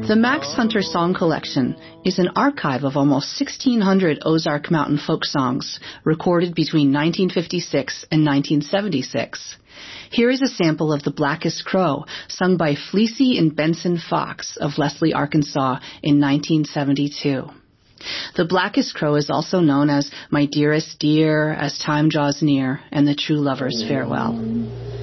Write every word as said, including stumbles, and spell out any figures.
The Max Hunter Song Collection is an archive of almost sixteen hundred Ozark Mountain folk songs recorded between nineteen fifty-six and nineteen seventy-six. Here is a sample of The Blackest Crow, sung by Fleecy and Benson Fox of Leslie, Arkansas in nineteen seventy-two. The Blackest Crow is also known as My Dearest Dear, As Time Draws Near, and The True Lover's Farewell.